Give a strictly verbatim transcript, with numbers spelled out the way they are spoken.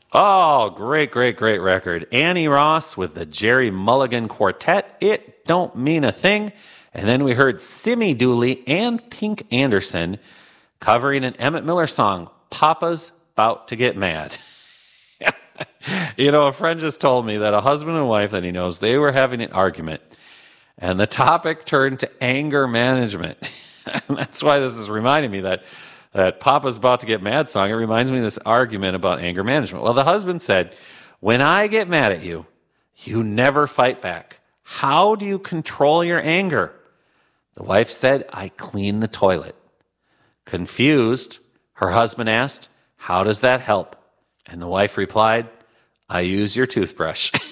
Oh, great, great, great record. Annie Ross with the Jerry Mulligan Quartet, It Don't Mean a Thing. And then we heard Simi Dooley and Pink Anderson covering an Emmett Miller song, Papa's About to Get Mad. You know, a friend just told me that a husband and wife that he knows, they were having an argument. And the topic turned to anger management. And that's why this is reminding me that that Papa's About to Get Mad song, it reminds me of this argument about anger management. Well, the husband said, when I get mad at you, you never fight back. How do you control your anger? The wife said, I clean the toilet. Confused, her husband asked, how does that help? And the wife replied, I use your toothbrush.